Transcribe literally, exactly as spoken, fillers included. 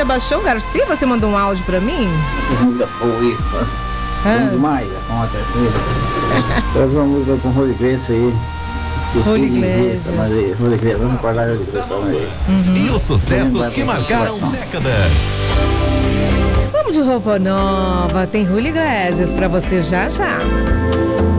Sebastião Garcia, você mandou um áudio pra mim? Essa música boa aí, nossa, Ah. bom demais, a conta assim. Faz uma música com o Rony Iglesias aí. Esqueci Rony de dizer, Iglesias. mas aí, Rony Iglesias, vamos acordar Rony Iglesias aí. E os sucessos que marcaram décadas. Vamos de roupa nova, tem Julio Iglesias pra você já já.